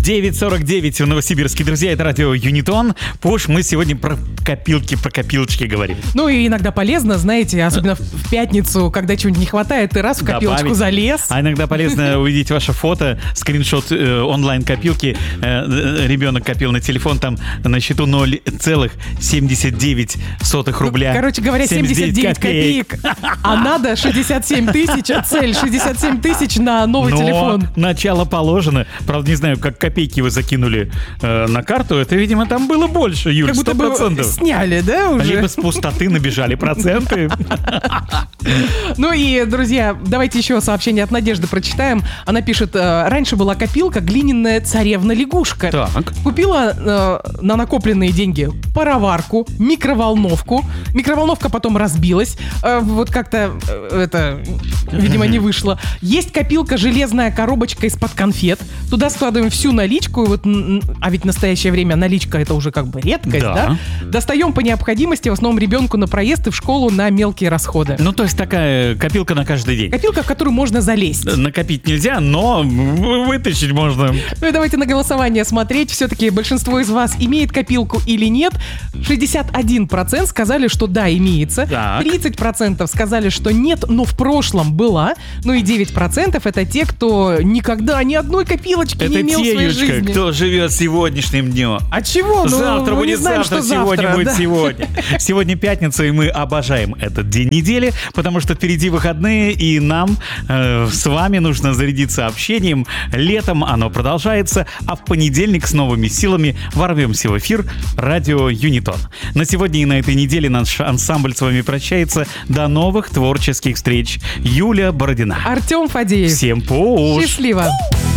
9:49 в Новосибирске. Друзья, это радио Юнитон. Пош, мы сегодня про копилочки говорим. Ну и иногда полезно, знаете, особенно в пятницу, когда чего-нибудь не хватает, ты раз в копилочку добавить. Залез. А иногда полезно увидеть ваше фото, скриншот онлайн-копилки. Ребенок копил на телефон, там на счету 0,79 рубля. Ну, короче говоря, 79 копеек. А надо 67 тысяч, а цель 67 тысяч на новый телефон. Начало положено. Правда, не знаю, как копейки вы закинули на карту. Это, видимо, там было больше, Юль, 100%. Как будто бы сняли, да, уже? Либо с пустоты набежали проценты. Ну и, друзья, давайте еще сообщение от Надежды прочитаем. Она пишет: раньше была копилка глиняная царевна-лягушка. Так. Купила на накопленные деньги пароварку, микроволновку. Микроволновка потом разбилась. Вот как-то это, видимо, не вышло. Есть копилка железная коробочка из-под конфет. Туда складываем всю наличку. Вот, а ведь в настоящее время наличка — это уже как бы редкость, да? Достаем по необходимости, в основном ребенку на проезд и в школу на мелкие расходы. Ну, то есть такая копилка на каждый день. Копилка, в которую можно залезть. Накопить нельзя, но вытащить можно. Ну и давайте на голосование смотреть. Все-таки большинство из вас имеет копилку или нет. 61% сказали, что да, имеется. Так. 30% сказали, что нет, но в прошлом была. Ну и 9% это те, кто никогда ни одной копилочки не имел в своей жизни. Это те, Юлечка, кто живет сегодняшним днем. А чего? Ну, Завтра мы будет не знаем, завтра, что сегодня завтра, будет да. сегодня. Сегодня пятница, и мы обожаем этот день недели, потому что впереди выходные, и нам с вами нужно зарядиться общением. Летом оно продолжается, а в понедельник с новыми силами ворвемся в эфир радио Юнитон. На сегодня и на этой неделе наш ансамбль с вами прощается. До новых творческих встреч. Юля Бородина. Артем Фадеев. Всем пуш! Счастливо!